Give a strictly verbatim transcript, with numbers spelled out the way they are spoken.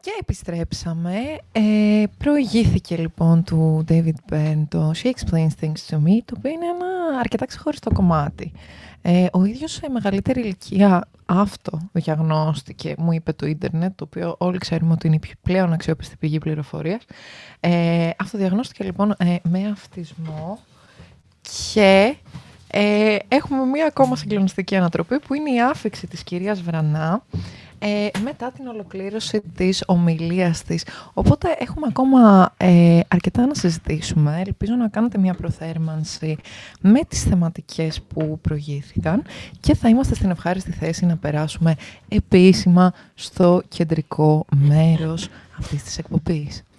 Και επιστρέψαμε. Ε, προηγήθηκε λοιπόν του David Byrne το She Explains Things to Me, το οποίο είναι ένα αρκετά ξεχωριστό κομμάτι. Ε, ο ίδιος σε μεγαλύτερη ηλικία αυτό διαγνώστηκε, μου είπε το ίντερνετ, το οποίο όλοι ξέρουμε ότι είναι η πλέον αξιόπιστη πηγή πληροφορίας. Ε, αυτοδιαγνώστηκε λοιπόν ε, με αυτισμό και ε, έχουμε μία ακόμα συγκλονιστική ανατροπή που είναι η άφιξη της κυρίας Βρανά ε, μετά την ολοκλήρωση της ομιλίας της. Οπότε έχουμε ακόμα ε, αρκετά να συζητήσουμε. Ελπίζω να κάνετε μια προθέρμανση με τις θεματικές που προηγήθηκαν και θα είμαστε στην ευχάριστη θέση να περάσουμε επίσημα στο κεντρικό μέρος αυτής της εκπομπής.